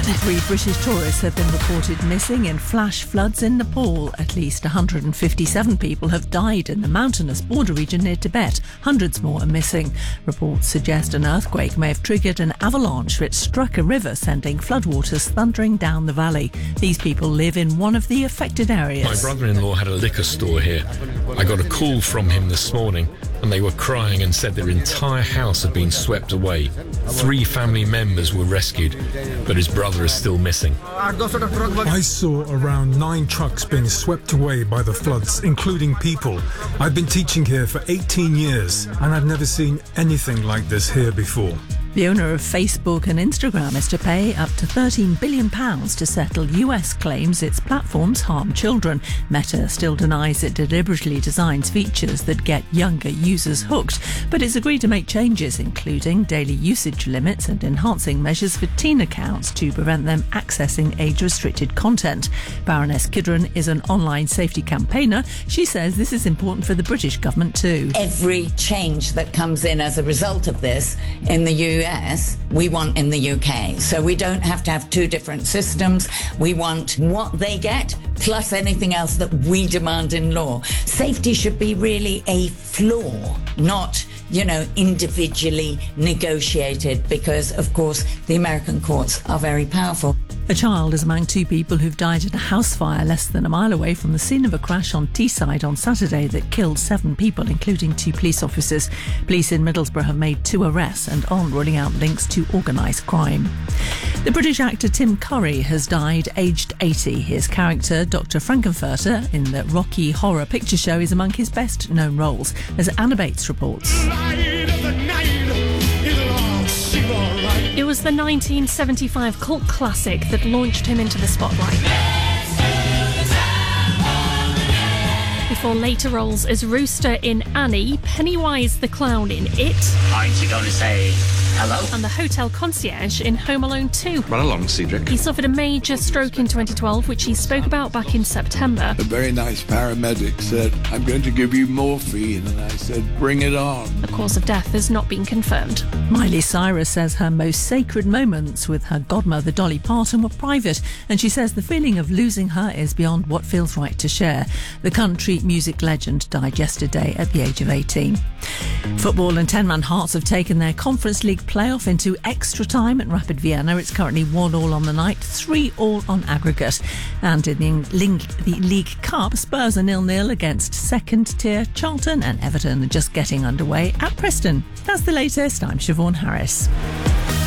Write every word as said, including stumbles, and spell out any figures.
Three British tourists have been reported missing in flash floods in Nepal. At least one hundred fifty-seven people have died in the mountainous border region near Tibet. Hundreds more are missing. Reports suggest an earthquake may have triggered an avalanche which struck a river, sending floodwaters thundering down the valley. These people live in one of the affected areas. My brother-in-law had a liquor store here. I got a call from him this morning and they were crying and said their entire house had been swept away. Three family members were rescued, but his brother is still missing. I saw around nine trucks being swept away by the floods, including people. I've been teaching here for eighteen years, and I've never seen anything like this here before. The owner of Facebook and Instagram is to pay up to thirteen billion pounds to settle U S claims its platforms harm children. Meta still denies it deliberately designs features that get younger users hooked, but it's agreed to make changes, including daily usage limits and enhancing measures for teen accounts to prevent them accessing age-restricted content. Baroness Kidron is an online safety campaigner. She says this is important for the British government too. Every change that comes in as a result of this in the U S, we want in the U K. So we don't have to have two different systems. We want what they get plus anything else that we demand in law. Safety should be really a flaw, not, you know, individually negotiated, because, of course, the American courts are very powerful. A child is among two people who've died in a house fire less than a mile away from the scene of a crash on Teesside on Saturday that killed seven people, including two police officers. Police in Middlesbrough have made two arrests and aren't ruling out links to organised crime. The British actor Tim Curry has died aged eighty. His character, Doctor Frankenfurter, in the Rocky Horror Picture Show is among his best-known roles, as Anna Bates reports. It was the nineteen seventy-five cult classic that launched him into the spotlight. Before later roles as Rooster in Annie, Pennywise the Clown in It, Aren't you going to say hello? and the hotel concierge in Home Alone two. Run along, Cedric. He suffered a major stroke in twenty twelve, which he spoke about back in September. A very nice paramedic said, "I'm going to give you morphine," and I said, "Bring it on." The cause of death has not been confirmed. Miley Cyrus says her most sacred moments with her godmother Dolly Parton were private, and she says the feeling of losing her is beyond what feels right to share. The country music legend died yesterday at the age of eighteen. Football and ten-man Hearts have taken their Conference League playoff into extra time at Rapid Vienna. It's currently one all on the night, three all on aggregate. And in the League, the League Cup, Spurs are nil-nil against second-tier Charlton, and Everton are just getting underway at Preston. That's the latest. I'm Siobhan Harris.